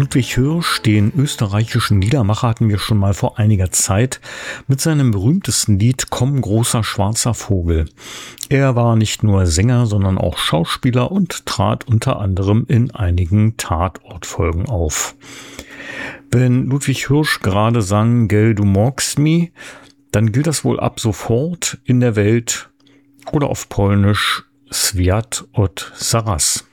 Ludwig Hirsch, den österreichischen Liedermacher, hatten wir schon mal vor einiger Zeit mit seinem berühmtesten Lied Komm, großer schwarzer Vogel. Er war nicht nur Sänger, sondern auch Schauspieler und trat unter anderem in einigen Tatortfolgen auf. Wenn Ludwig Hirsch gerade sang Gell, du magst mi, dann gilt das wohl ab sofort in der Welt oder auf Polnisch Świat od zaraz.